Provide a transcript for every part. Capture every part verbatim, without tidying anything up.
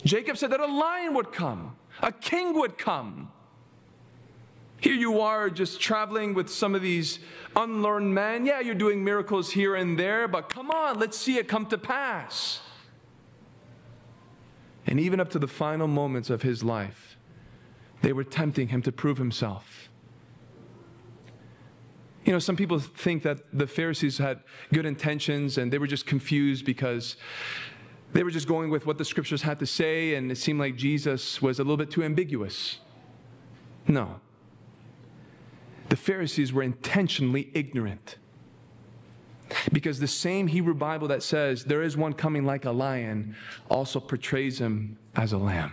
Jacob said that a lion would come, a king would come. Here you are just traveling with some of these unlearned men. Yeah, you're doing miracles here and there, but come on, let's see it come to pass. And even up to the final moments of his life, they were tempting him to prove himself. You know, some people think that the Pharisees had good intentions and they were just confused because they were just going with what the scriptures had to say, and it seemed like Jesus was a little bit too ambiguous. No. The Pharisees were intentionally ignorant. Because the same Hebrew Bible that says there is one coming like a lion also portrays him as a lamb.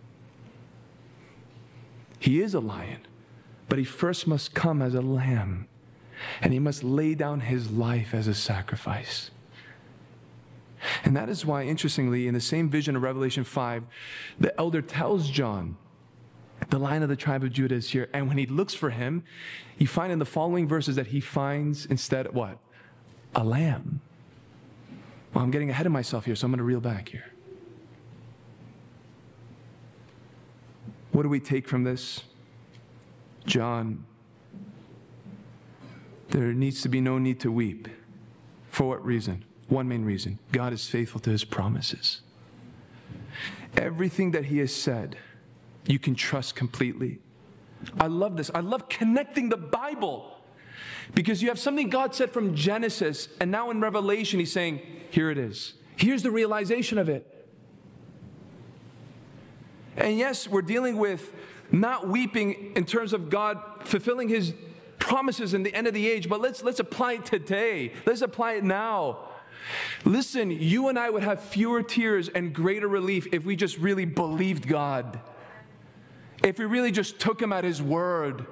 He is a lion, but he first must come as a lamb, and he must lay down his life as a sacrifice. And that is why, interestingly, in the same vision of Revelation five, the elder tells John, the Lion of the tribe of Judah is here. And when he looks for him, you find in the following verses that he finds instead what? A lamb. Well, I'm getting ahead of myself here, so I'm going to reel back here. What do we take from this? John, there needs to be no need to weep. For what reason? One main reason. God is faithful to his promises. Everything that he has said, you can trust completely. I love this. I love connecting the Bible. Because you have something God said from Genesis, and now in Revelation he's saying, here it is. Here's the realization of it. And yes, we're dealing with not weeping in terms of God fulfilling his promises in the end of the age, but let's, let's apply it today. Let's apply it now. Listen, you and I would have fewer tears and greater relief if we just really believed God. If we really just took him at his word.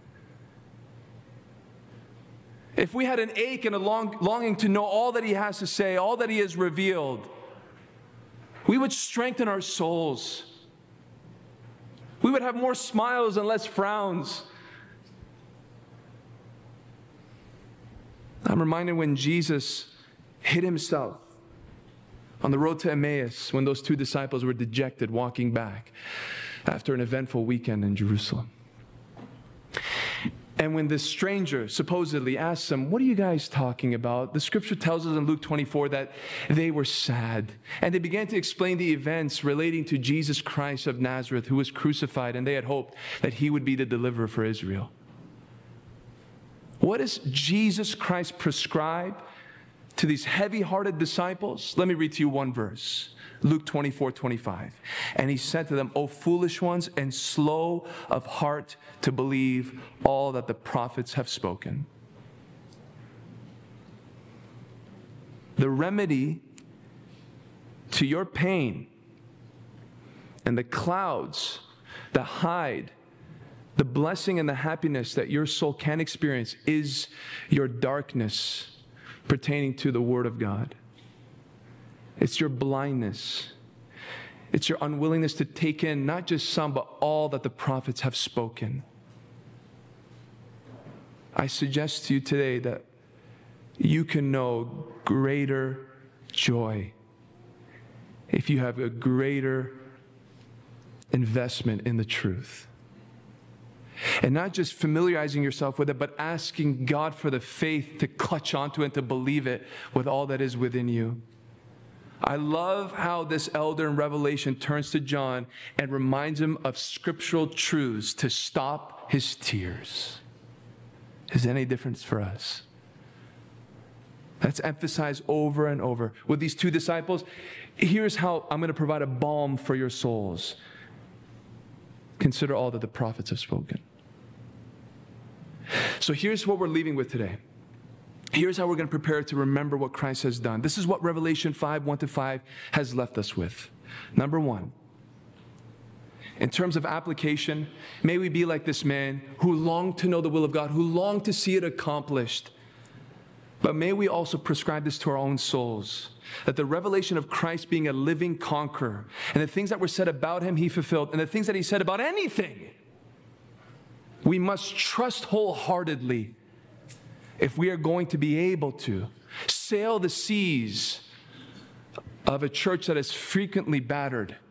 If we had an ache and a long, longing to know all that he has to say, all that he has revealed, we would strengthen our souls. We would have more smiles and less frowns. I'm reminded when Jesus hid himself on the road to Emmaus, when those two disciples were dejected walking back after an eventful weekend in Jerusalem. And when this stranger supposedly asks them, what are you guys talking about? The scripture tells us in Luke twenty-four that they were sad. And they began to explain the events relating to Jesus Christ of Nazareth, who was crucified, and they had hoped that he would be the deliverer for Israel. What does Jesus Christ prescribe to these heavy-hearted disciples? Let me read to you one verse. Luke twenty-four, twenty-five. And he said to them, O foolish ones, and slow of heart to believe all that the prophets have spoken. The remedy to your pain and the clouds that hide the blessing and the happiness that your soul can experience is your darkness pertaining to the Word of God. It's your blindness. It's your unwillingness to take in not just some, but all that the prophets have spoken. I suggest to you today that you can know greater joy if you have a greater investment in the truth. And not just familiarizing yourself with it, but asking God for the faith to clutch onto it and to believe it with all that is within you. I love how this elder in Revelation turns to John and reminds him of scriptural truths to stop his tears. Is there any difference for us? That's emphasized over and over. With these two disciples, here's how I'm going to provide a balm for your souls. Consider all that the prophets have spoken. So here's what we're leaving with today. Here's how we're going to prepare to remember what Christ has done. This is what Revelation five, one to five has left us with. Number one, in terms of application, may we be like this man who longed to know the will of God, who longed to see it accomplished. But may we also prescribe this to our own souls, that the revelation of Christ being a living conqueror, and the things that were said about him he fulfilled, and the things that he said about anything, we must trust wholeheartedly if we are going to be able to sail the seas of a church that is frequently battered